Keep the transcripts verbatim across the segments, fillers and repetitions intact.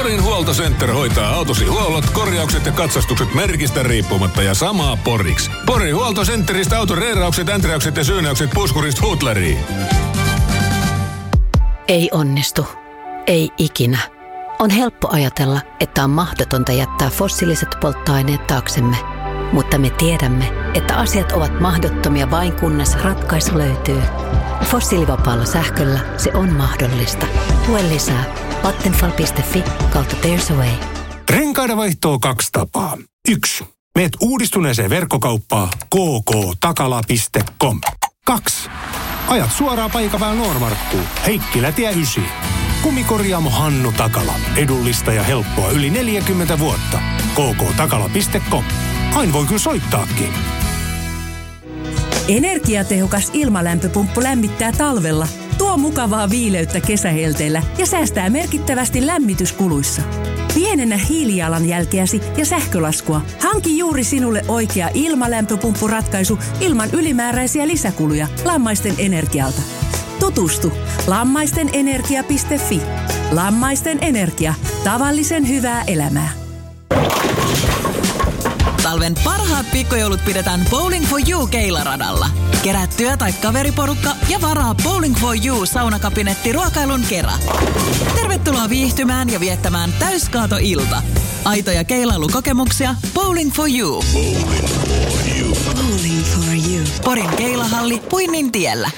Porin Huoltocenter hoitaa autosi huollot, korjaukset ja katsastukset merkistä riippumatta ja samaa Poriksi. Porin Huoltocenteristä auton reeraukset, änträykset ja syynäykset puskurista huutlariin. Ei onnistu. Ei ikinä. On helppo ajatella, että on mahdotonta jättää fossiiliset polttoaineet taaksemme. Mutta me tiedämme, että asiat ovat mahdottomia vain kunnes ratkaisu löytyy. Fossiilivapaalla sähköllä se on mahdollista. Lue lisää vattenfall piste fi kautta There's a Way. Renkaiden vaihtoa kaksi tapaa. Yksi. Meet uudistuneeseen verkkokauppaan k k takala piste com. Kaksi. Ajat suoraan paikan päällä Noormarkkuun. Heikkilätie ysi. Kumikorjaamo Hannu Takala. Edullista ja helppoa yli neljäkymmentä vuotta. k k takala piste com. Aina voi kyllä soittaakin. Energiatehokas ilmalämpöpumppu lämmittää talvella, tuo mukavaa viileyttä kesähelteillä ja säästää merkittävästi lämmityskuluissa. Pienennä hiilijalanjälkeäsi ja sähkölaskua. Hanki juuri sinulle oikea ilmalämpöpumppuratkaisu ilman ylimääräisiä lisäkuluja Lammaisten Energialta. Tutustu lammaistenenergia piste fi. Lammaisten Energia. Tavallisen hyvää elämää. Talven parhaat pikkujoulut pidetään Bowling for You-keilaradalla. Kerää työ- tai kaveriporukka ja varaa Bowling for You saunakabinetti ruokailun kera. Tervetuloa viihtymään ja viettämään täyskaatoilta. Aitoja keilailukokemuksia Bowling for You. Bowling for You. Bowling for You. Porin keilahalli Puinnin tiellä.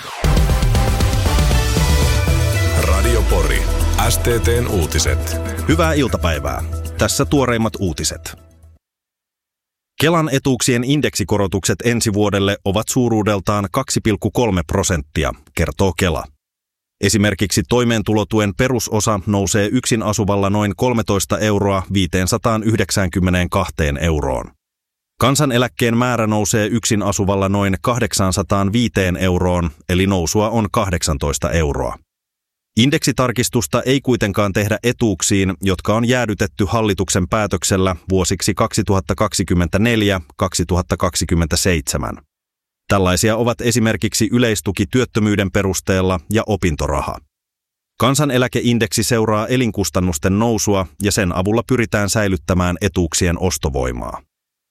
Radio Pori. S T T:n uutiset. Hyvää iltapäivää. Tässä tuoreimmat uutiset. Kelan etuuksien indeksikorotukset ensi vuodelle ovat suuruudeltaan kaksi pilkku kolme prosenttia, kertoo Kela. Esimerkiksi toimeentulotuen perusosa nousee yksin asuvalla noin kolmetoista euroa viisisataayhdeksänkymmentäkaksi euroon. Kansaneläkkeen määrä nousee yksin asuvalla noin kahdeksansataaviisi euroon, eli nousua on kahdeksantoista euroa. Indeksitarkistusta ei kuitenkaan tehdä etuuksiin, jotka on jäädytetty hallituksen päätöksellä vuosiksi kaksituhattakaksikymmentäneljä kaksituhattakaksikymmentäseitsemän. Tällaisia ovat esimerkiksi yleistuki työttömyyden perusteella ja opintoraha. Kansaneläkeindeksi seuraa elinkustannusten nousua ja sen avulla pyritään säilyttämään etuuksien ostovoimaa.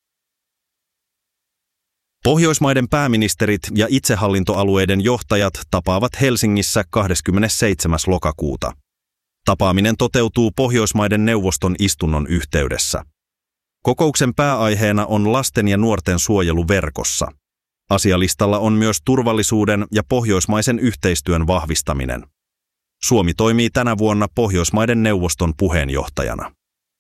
Pohjoismaiden pääministerit ja itsehallintoalueiden johtajat tapaavat Helsingissä kahdeskymmenesseitsemäs lokakuuta. Tapaaminen toteutuu Pohjoismaiden neuvoston istunnon yhteydessä. Kokouksen pääaiheena on lasten ja nuorten suojelu verkossa. Asialistalla on myös turvallisuuden ja pohjoismaisen yhteistyön vahvistaminen. Suomi toimii tänä vuonna Pohjoismaiden neuvoston puheenjohtajana.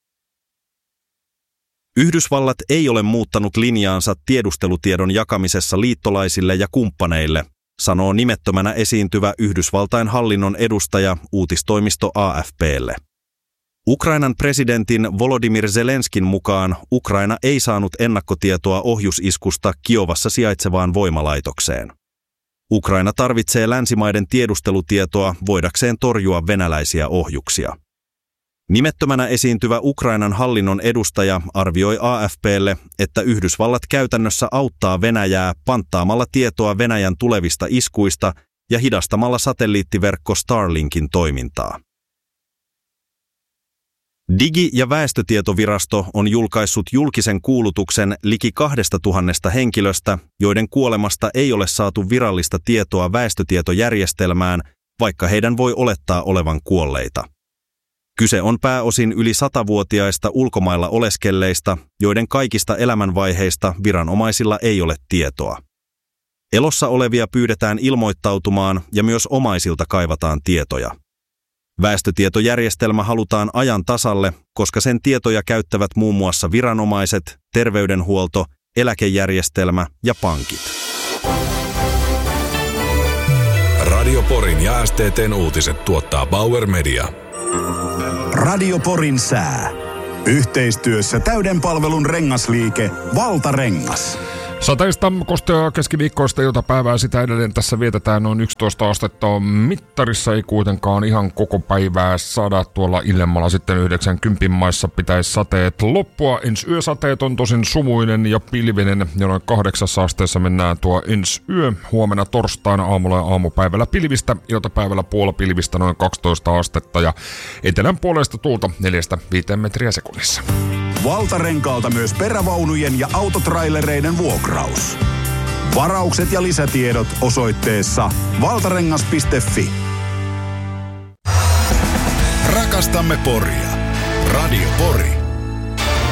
Yhdysvallat ei ole muuttanut linjaansa tiedustelutiedon jakamisessa liittolaisille ja kumppaneille, sanoo nimettömänä esiintyvä Yhdysvaltain hallinnon edustaja uutistoimisto A F P:lle. Ukrainan presidentin Volodymyr Zelenskin mukaan Ukraina ei saanut ennakkotietoa ohjusiskusta Kiovassa sijaitsevaan voimalaitokseen. Ukraina tarvitsee länsimaiden tiedustelutietoa voidakseen torjua venäläisiä ohjuksia. Nimettömänä esiintyvä Ukrainan hallinnon edustaja arvioi A F P:lle, että Yhdysvallat käytännössä auttaa Venäjää panttaamalla tietoa Venäjän tulevista iskuista ja hidastamalla satelliittiverkko Starlinkin toimintaa. Digi- ja väestötietovirasto on julkaissut julkisen kuulutuksen liki kahdesta tuhannesta henkilöstä, joiden kuolemasta ei ole saatu virallista tietoa väestötietojärjestelmään, vaikka heidän voi olettaa olevan kuolleita. Kyse on pääosin yli satavuotiaista ulkomailla oleskelleista, joiden kaikista elämänvaiheista viranomaisilla ei ole tietoa. Elossa olevia pyydetään ilmoittautumaan ja myös omaisilta kaivataan tietoja. Väestötietojärjestelmä halutaan ajan tasalle, koska sen tietoja käyttävät muun muassa viranomaiset, terveydenhuolto, eläkejärjestelmä ja pankit. Radio Porin ja S T T:n uutiset tuottaa Bauer Media. Radio Porin sää. Yhteistyössä täyden palvelun rengasliike Valtarengas. Sateista, kosteaa keskiviikkoista iltapäivää, sitä edelleen tässä vietetään noin yksitoista astetta mittarissa, ei kuitenkaan ihan koko päivää saada tuolla illemmalla sitten yhdeksänkymmentä maissa pitäisi sateet loppua. Ensi yösateet on tosin sumuinen ja pilvinen ja noin kahdeksassa asteessa mennään tuo ensi yö. Huomenna torstaina aamulla ja aamupäivällä pilvistä, iltapäivällä puolapilvistä noin kaksitoista astetta ja etelän puolesta tuulta neljästä viiteen metriä sekunnissa. Valtarenkaalta myös perävaunujen ja autotrailereiden vuokraus. Varaukset ja lisätiedot osoitteessa valtarengas piste fi. Rakastamme Poria. Radio Pori.